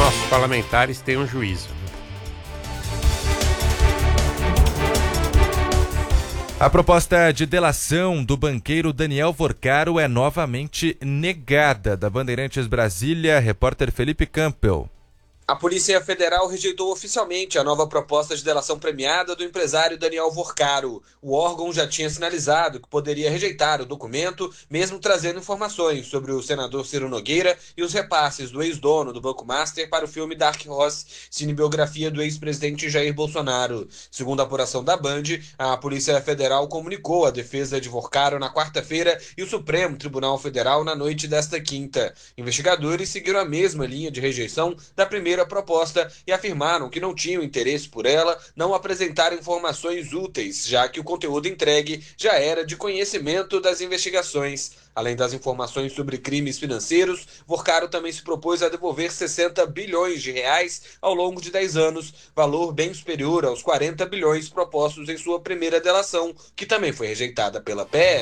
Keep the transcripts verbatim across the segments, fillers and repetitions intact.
nossos parlamentares tenham juízo. A proposta de delação do banqueiro Daniel Vorcaro é novamente negada. Da Bandeirantes Brasília, repórter Felipe Campbell. A Polícia Federal rejeitou oficialmente a nova proposta de delação premiada do empresário Daniel Vorcaro. O órgão já tinha sinalizado que poderia rejeitar o documento, mesmo trazendo informações sobre o senador Ciro Nogueira e os repasses do ex-dono do Banco Master para o filme Dark Horse, cinebiografia do ex-presidente Jair Bolsonaro. Segundo a apuração da Band, a Polícia Federal comunicou a defesa de Vorcaro na quarta-feira e o Supremo Tribunal Federal na noite desta quinta. Investigadores seguiram a mesma linha de rejeição da primeira proposta e afirmaram que não tinham interesse por ela, não apresentaram informações úteis, já que o conteúdo entregue já era de conhecimento das investigações. Além das informações sobre crimes financeiros, Vorcaro também se propôs a devolver sessenta bilhões de reais ao longo de dez anos, valor bem superior aos quarenta bilhões propostos em sua primeira delação, que também foi rejeitada pela P F.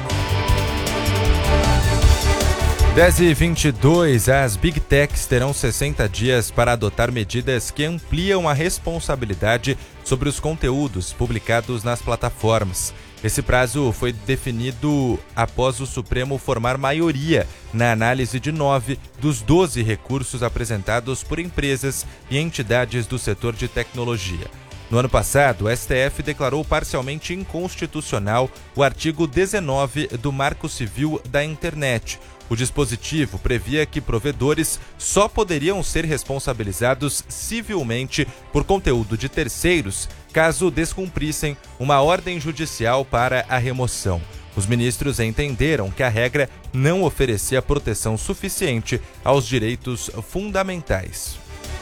dez e vinte e dois, as Big Techs terão sessenta dias para adotar medidas que ampliam a responsabilidade sobre os conteúdos publicados nas plataformas. Esse prazo foi definido após o Supremo formar maioria na análise de nove dos doze recursos apresentados por empresas e entidades do setor de tecnologia. No ano passado, o S T F declarou parcialmente inconstitucional o artigo dezenove do Marco Civil da Internet. O dispositivo previa que provedores só poderiam ser responsabilizados civilmente por conteúdo de terceiros caso descumprissem uma ordem judicial para a remoção. Os ministros entenderam que a regra não oferecia proteção suficiente aos direitos fundamentais.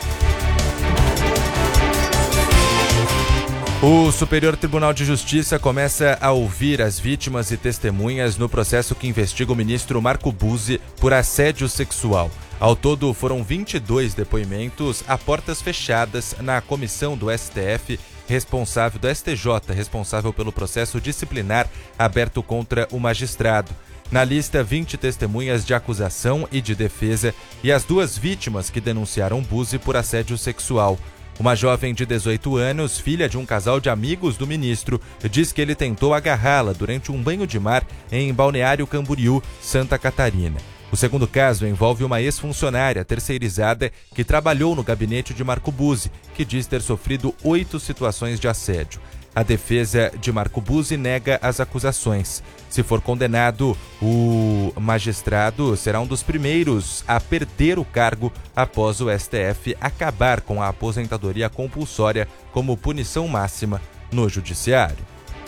O Superior Tribunal de Justiça começa a ouvir as vítimas e testemunhas no processo que investiga o ministro Marco Buzzi por assédio sexual. Ao todo, foram vinte e dois depoimentos a portas fechadas na comissão do S T F responsável do S T J, responsável pelo processo disciplinar aberto contra o magistrado. Na lista, vinte testemunhas de acusação e de defesa e as duas vítimas que denunciaram Buzzi por assédio sexual. Uma jovem de dezoito anos, filha de um casal de amigos do ministro, diz que ele tentou agarrá-la durante um banho de mar em Balneário Camboriú, Santa Catarina. O segundo caso envolve uma ex-funcionária terceirizada que trabalhou no gabinete de Marco Buzzi, que diz ter sofrido oito situações de assédio. A defesa de Marco Buzzi nega as acusações. Se for condenado, o magistrado será um dos primeiros a perder o cargo após o S T F acabar com a aposentadoria compulsória como punição máxima no judiciário.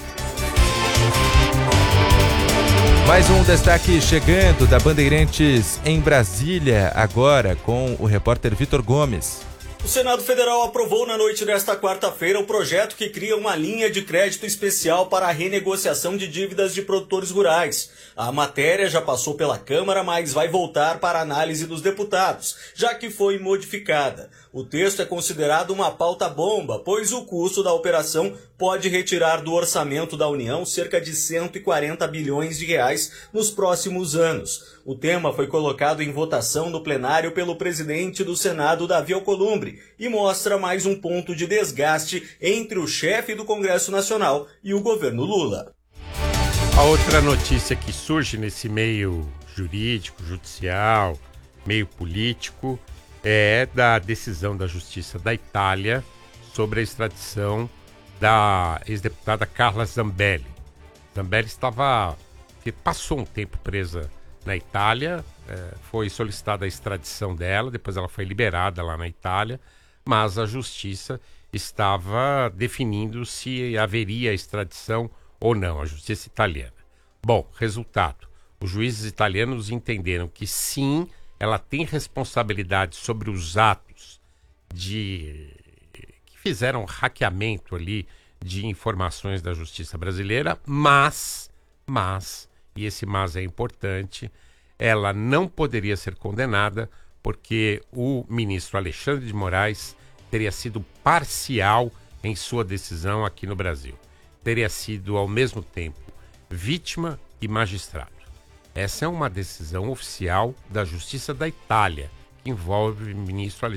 Mais um destaque chegando da Bandeirantes em Brasília, agora com o repórter Vitor Gomes. O Senado Federal aprovou na noite desta quarta-feira o projeto que cria uma linha de crédito especial para a renegociação de dívidas de produtores rurais. A matéria já passou pela Câmara, mas vai voltar para a análise dos deputados, já que foi modificada. O texto é considerado uma pauta-bomba, pois o custo da operação pode retirar do orçamento da União cerca de cento e quarenta bilhões de reais nos próximos anos. O tema foi colocado em votação no plenário pelo presidente do Senado, Davi Alcolumbre, e mostra mais um ponto de desgaste entre o chefe do Congresso Nacional e o governo Lula. A outra notícia que surge nesse meio jurídico, judicial, meio político, é da decisão da Justiça da Itália sobre a extradição da ex-deputada Carla Zambelli. Zambelli estava, passou um tempo presa na Itália, foi solicitada a extradição dela, depois ela foi liberada lá na Itália, mas a Justiça estava definindo se haveria extradição ou não, a Justiça italiana. Bom, resultado, os juízes italianos entenderam que sim, ela tem responsabilidade sobre os atos de que fizeram hackeamento ali de informações da Justiça brasileira, mas, mas, e esse mas é importante, ela não poderia ser condenada porque o ministro Alexandre de Moraes teria sido parcial em sua decisão aqui no Brasil. Teria sido, ao mesmo tempo, vítima e magistrado. Essa é uma decisão oficial da Justiça da Itália, que envolve o ministro Alexandre